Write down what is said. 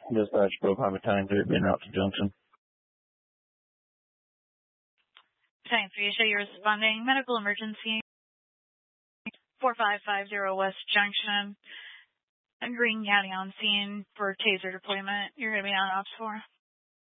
Dispatch, Brooklyn Battalion 3, being route to Junction. Battalion 3, show you're responding. Medical emergency. 4550 West Junction. Green County on scene for taser deployment. You're going to be on ops 4.